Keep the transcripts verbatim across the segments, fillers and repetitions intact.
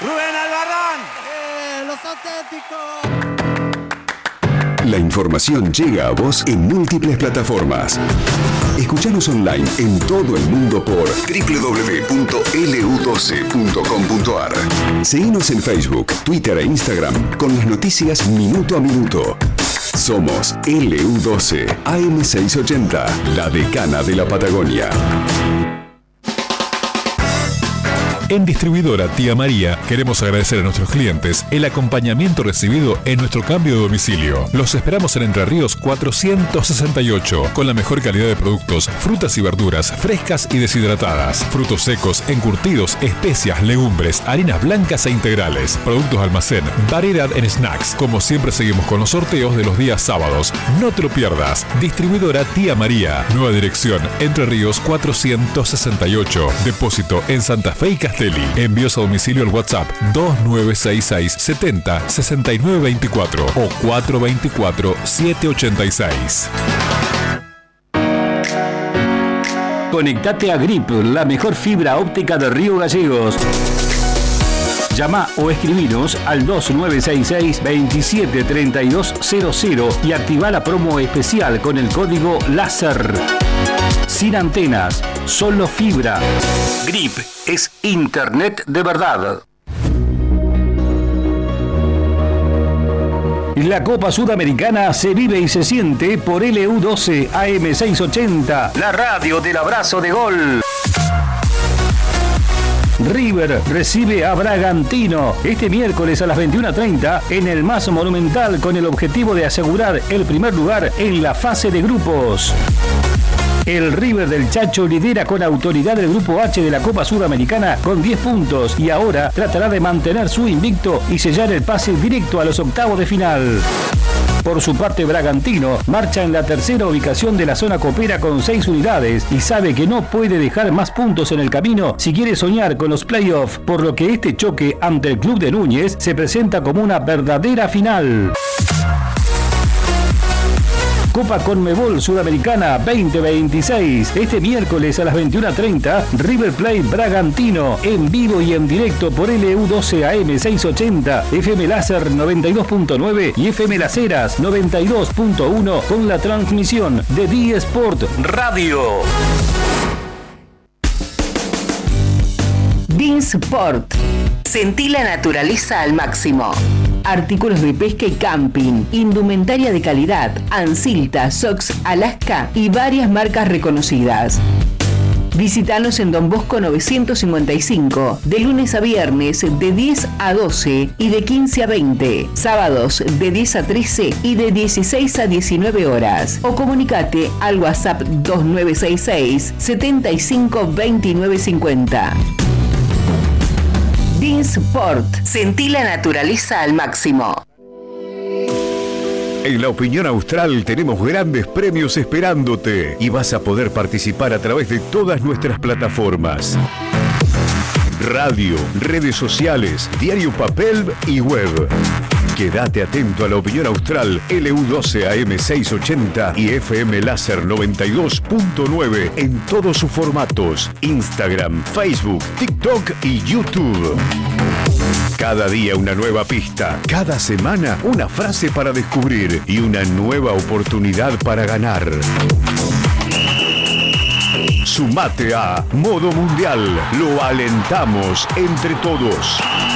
Rubén Albarrán. Eh, los auténticos. La información llega a vos en múltiples plataformas. Escuchanos online en todo el mundo por doble u doble u doble u punto ele u doce punto com punto a r. Seguinos en Facebook, Twitter e Instagram con las noticias minuto a minuto. Somos ele u doce A M seiscientos ochenta, la decana de la Patagonia. En Distribuidora Tía María queremos agradecer a nuestros clientes el acompañamiento recibido en nuestro cambio de domicilio. Los esperamos en Entre Ríos cuatrocientos sesenta y ocho, con la mejor calidad de productos, frutas y verduras frescas y deshidratadas, frutos secos, encurtidos, especias, legumbres, harinas blancas e integrales, productos de almacén, variedad en snacks. Como siempre seguimos con los sorteos de los días sábados. No te lo pierdas. Distribuidora Tía María. Nueva dirección, Entre Ríos cuatrocientos sesenta y ocho. Depósito en Santa Fe y Castelli. Envíos a domicilio al WhatsApp dos nueve seis seis setenta sesenta y nueve veinticuatro o cuatro veinticuatro siete ochenta y seis. Conectate a Grip, la mejor fibra óptica de Río Gallegos. Llama o escribinos al dos nueve seis seis veintisiete treinta y dos cero cero y activa la promo especial con el código láser. Sin antenas, solo fibra. Grip es internet de verdad. La Copa Sudamericana se vive y se siente por ele u doce A M seiscientos ochenta, la radio del abrazo de gol. River recibe a Bragantino este miércoles a las veintiuna treinta en el más monumental con el objetivo de asegurar el primer lugar en la fase de grupos. El River del Chacho lidera con autoridad el Grupo H de la Copa Sudamericana con diez puntos y ahora tratará de mantener su invicto y sellar el pase directo a los octavos de final. Por su parte, Bragantino marcha en la tercera ubicación de la zona copera con seis unidades y sabe que no puede dejar más puntos en el camino si quiere soñar con los playoffs, por lo que este choque ante el club de Núñez se presenta como una verdadera final. Copa Conmebol Sudamericana veinte veintiséis. Este miércoles a las veintiuna treinta, River Plate Bragantino, en vivo y en directo por ele u doce A M seiscientos ochenta, F M Láser noventa y dos punto nueve y F M Las Heras noventa y dos punto uno con la transmisión de D Sport Radio. Beansport. Sentí la naturaleza al máximo. Artículos de pesca y camping, indumentaria de calidad, Ansilta, Sox, Alaska y varias marcas reconocidas. Visítanos en Don Bosco novecientos cincuenta y cinco, de lunes a viernes de diez a doce y de quince a veinte, sábados de diez a trece y de dieciséis a diecinueve horas. O comunicate al WhatsApp dos nueve seis seis setenta y cinco veintinueve cincuenta. Beansport. Sentí la naturaleza al máximo. En La Opinión Austral tenemos grandes premios esperándote y vas a poder participar a través de todas nuestras plataformas. Radio, redes sociales, diario papel y web. Quédate atento a La Opinión Austral, ele u doce A M seiscientos ochenta y F M Láser noventa y dos punto nueve en todos sus formatos: Instagram, Facebook, TikTok y YouTube. Cada día una nueva pista, cada semana una frase para descubrir y una nueva oportunidad para ganar. Sumate a Modo Mundial, lo alentamos entre todos.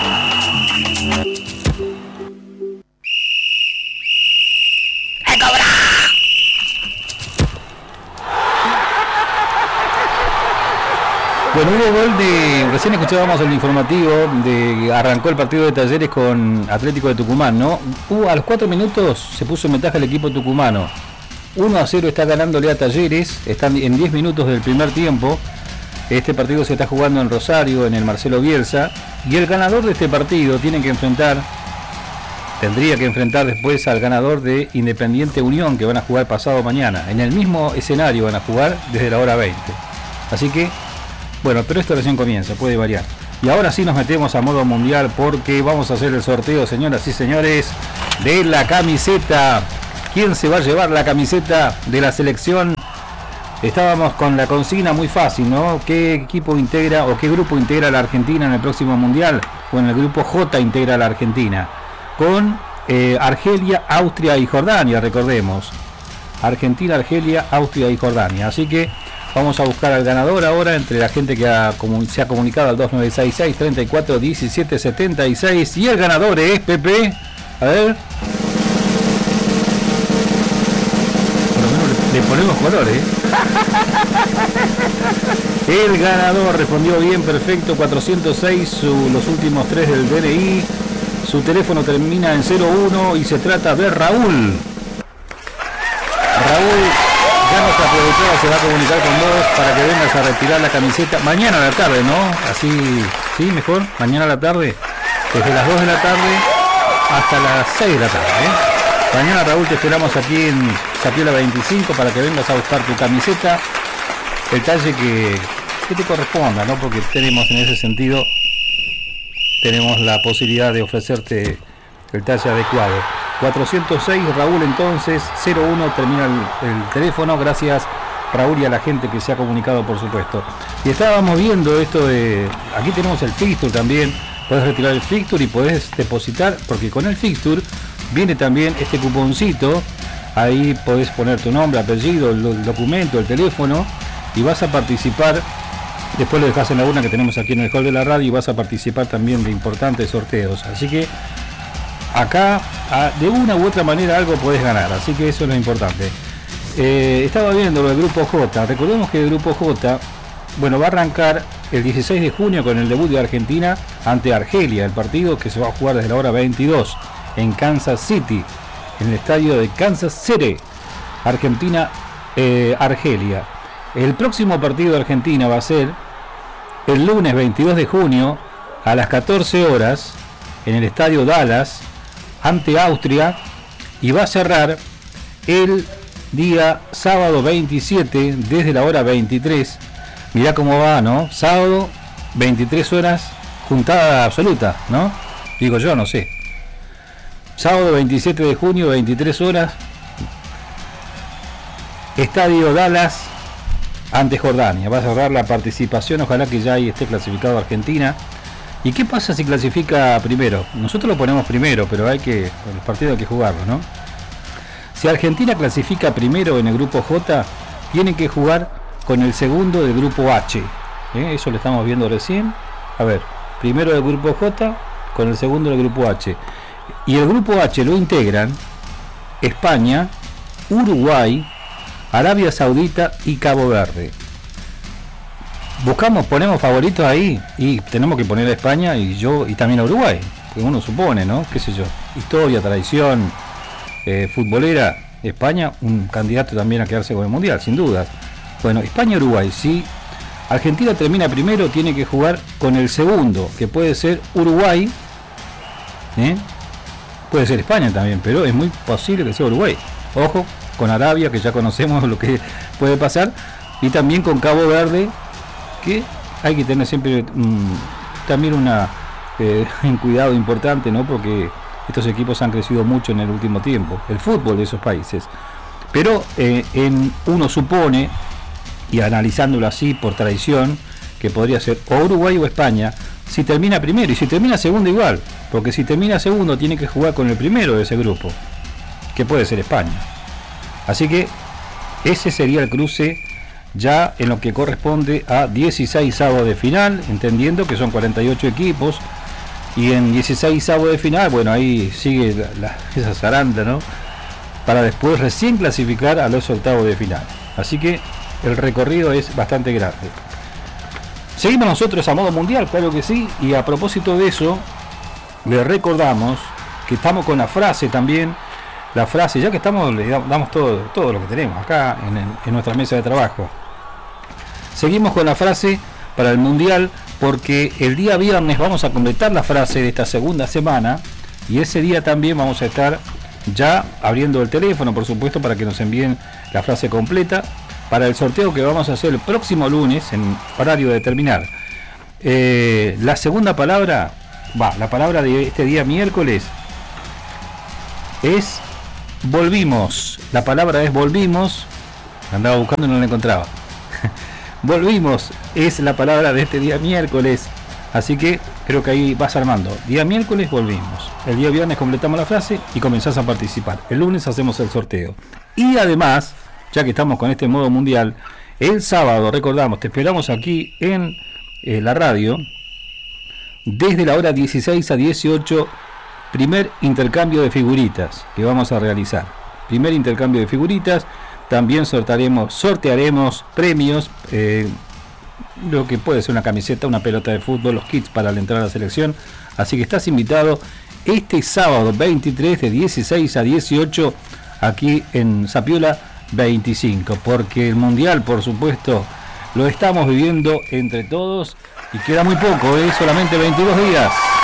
Bueno, hubo gol de... Recién escuchábamos el informativo de... Arrancó el partido de Talleres con Atlético de Tucumán, ¿no? Hubo, a los cuatro minutos se puso en ventaja el equipo tucumano. uno a cero está ganándole a Talleres. Están en diez minutos del primer tiempo. Este partido se está jugando en Rosario, en el Marcelo Bielsa. Y el ganador de este partido tiene que enfrentar... Tendría que enfrentar después al ganador de Independiente Unión, que van a jugar pasado mañana. En el mismo escenario van a jugar desde la hora veinte. Así que... Bueno, pero esto recién comienza, puede variar. Y ahora sí nos metemos a modo mundial porque vamos a hacer el sorteo, señoras y señores, de la camiseta. ¿Quién se va a llevar la camiseta de la selección estábamos con la consigna muy fácil, ¿no? ¿Qué equipo integra o qué grupo integra la Argentina en el próximo Mundial? Bueno, el grupo J integra a la Argentina, con eh, Argelia, Austria y Jordania, recordemos. Argentina, Argelia, Austria y Jordania. Así que vamos a buscar al ganador ahora entre la gente que ha, se ha comunicado al dos nueve seis seis, treinta y cuatro, diecisiete, setenta y seis. Y el ganador es Pepe. A ver. Por lo menos le, le ponemos color, ¿eh? El ganador respondió bien, perfecto. cuatrocientos seis, su, los últimos tres del D N I. Su teléfono termina en cero uno y se trata de Raúl. Raúl, ya nuestra productora se va a comunicar con vos para que vengas a retirar la camiseta mañana a la tarde, ¿no? Así, sí, mejor, mañana a la tarde, desde las dos de la tarde hasta las seis de la tarde, ¿eh? Mañana, Raúl, te esperamos aquí en Zapiola veinticinco para que vengas a buscar tu camiseta, el talle que, que te corresponda, ¿no? Porque tenemos en ese sentido, tenemos la posibilidad de ofrecerte el talle adecuado. cuatrocientos seis, Raúl, entonces, cero uno termina el, el teléfono. Gracias, Raúl, y a la gente que se ha comunicado, por supuesto. Y estábamos viendo esto de... Aquí tenemos el fixture también. Podés retirar el fixture y podés depositar, porque con el fixture viene también este cuponcito. Ahí podés poner tu nombre, apellido, el, el documento, el teléfono, y vas a participar. Después lo dejás en la urna que tenemos aquí en el hall de la radio y vas a participar también de importantes sorteos. Así que acá, de una u otra manera, algo podés ganar, así que eso es lo importante. Eh, estaba viendo lo del Grupo J. Recordemos que el Grupo J, bueno, va a arrancar el dieciséis de junio con el debut de Argentina ante Argelia, el partido que se va a jugar desde la hora veintidós en Kansas City, en el estadio de Kansas City. Argentina, eh, Argelia. El próximo partido de Argentina va a ser el lunes veintidós de junio a las catorce horas en el estadio Dallas ante Austria, y va a cerrar el día sábado veintisiete desde la hora veintitrés. Mirá cómo va, ¿no? Sábado, veintitrés horas, juntada absoluta, ¿no? Digo yo, no sé. Sábado veintisiete de junio, veintitrés horas, estadio Dallas ante Jordania. Va a cerrar la participación, ojalá que ya ahí esté clasificado Argentina. ¿Y qué pasa si clasifica primero? Nosotros lo ponemos primero, pero hay que, los partidos hay que jugarlos, ¿no? Si Argentina clasifica primero en el grupo J, tienen que jugar con el segundo del grupo H. ¿Eh? Eso lo estamos viendo recién. A ver, primero del grupo J con el segundo del grupo H. Y el grupo H lo integran España, Uruguay, Arabia Saudita y Cabo Verde. Buscamos, ponemos favoritos ahí y tenemos que poner a España y yo y también a Uruguay, porque uno supone, ¿no? Qué sé yo, historia, tradición eh, futbolera. España, un candidato también a quedarse con el Mundial, sin dudas. Bueno, España, Uruguay. Si Argentina termina primero, tiene que jugar con el segundo, que puede ser Uruguay, ¿eh? Puede ser España también, pero es muy posible que sea Uruguay. Ojo con Arabia, que ya conocemos lo que puede pasar, y también con Cabo Verde, que hay que tener siempre um, también una eh, un cuidado importante, ¿no? Porque estos equipos han crecido mucho en el último tiempo, el fútbol de esos países. Pero eh, en, uno supone, y analizándolo así por tradición, que podría ser o Uruguay o España, si termina primero, y si termina segundo igual, porque si termina segundo tiene que jugar con el primero de ese grupo, que puede ser España. Así que ese sería el cruce ya en lo que corresponde a dieciséis avos de final, entendiendo que son cuarenta y ocho equipos, y en dieciséis avos de final, bueno, ahí sigue la, la, esa zaranda, ¿no? Para después recién clasificar a los octavos de final. Así que el recorrido es bastante grande. Seguimos nosotros a modo mundial, claro que sí, y a propósito de eso, le recordamos que estamos con la frase también. La frase, ya que estamos, le damos todo, todo lo que tenemos acá en, en nuestra mesa de trabajo. Seguimos con la frase para el Mundial, porque el día viernes vamos a completar la frase de esta segunda semana, y ese día también vamos a estar ya abriendo el teléfono, por supuesto, para que nos envíen la frase completa para el sorteo que vamos a hacer el próximo lunes en horario determinado. Eh, la segunda palabra, va, la palabra de este día miércoles es volvimos. La palabra es volvimos, Andaba buscando y no la encontraba. Volvimos, es la palabra de este día miércoles. Así que creo que ahí vas armando. Día miércoles volvimos. El día viernes completamos la frase y comenzás a participar. El lunes hacemos el sorteo. Y además, ya que estamos con este modo mundial, el sábado, recordamos, te esperamos aquí en eh, la radio. Desde la hora dieciséis a dieciocho, primer intercambio de figuritas que vamos a realizar. Primer intercambio de figuritas. También sortearemos, sortearemos premios, eh, lo que puede ser una camiseta, una pelota de fútbol, los kits para la entrada a la selección. Así que estás invitado este sábado veintitrés de dieciséis a dieciocho aquí en Zapiola veinticinco, porque el mundial, por supuesto, lo estamos viviendo entre todos y queda muy poco, ¿eh? Solamente veintidós días.